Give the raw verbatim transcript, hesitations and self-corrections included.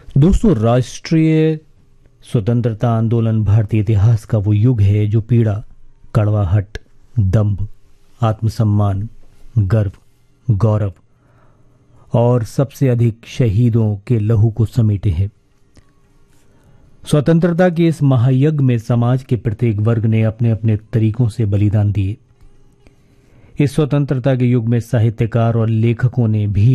दोस्तों, राष्ट्रीय स्वतंत्रता आंदोलन भारतीय इतिहास का वो युग है जो पीड़ा, कड़वाहट, दंभ, आत्मसम्मान, गर्व, गौरव और सबसे अधिक शहीदों के लहू को समेटे है। स्वतंत्रता के इस महायज्ञ में समाज के प्रत्येक वर्ग ने अपने अपने तरीकों से बलिदान दिए। इस स्वतंत्रता के युग में साहित्यकार और लेखकों ने भी